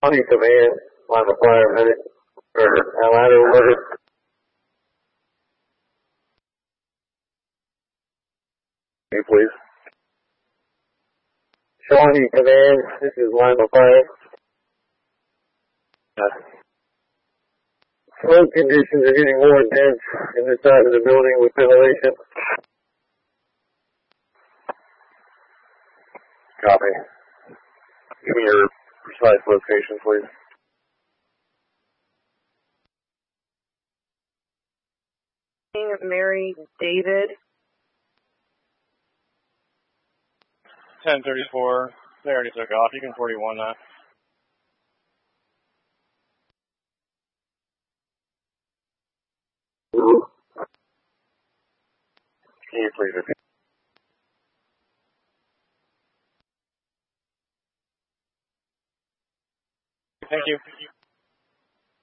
County Command, line of fire medic, or Atlanta alert. Hey, please. Shawnee Command, this is line of fire. Flood conditions are getting more intense in this side of the building with ventilation. Copy. Give me your precise location, please. Mary David. 1034. They already took off. You can 41 that. Can you please repeat? Thank you.